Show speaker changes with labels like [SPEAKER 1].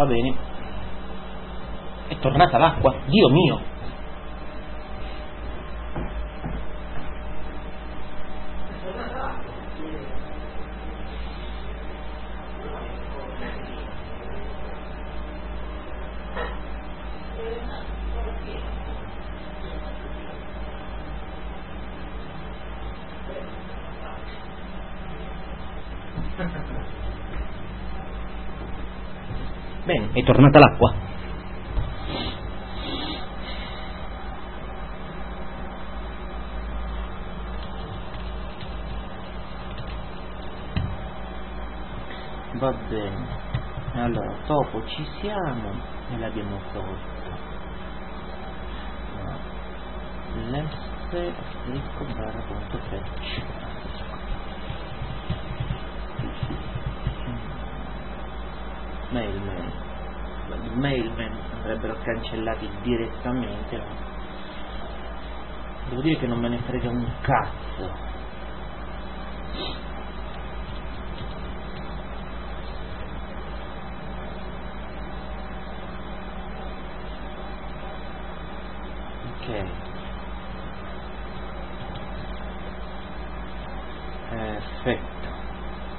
[SPEAKER 1] va bene. È tornata l'acqua, Dio mio. Bene, è tornata l'acqua. Va bene, allora dopo ci siamo e l'abbiamo tolto. L'S asterisco barra punto fetch. Mailman andrebbero cancellati direttamente, no? Devo dire che non me ne frega un cazzo. Ok, perfetto.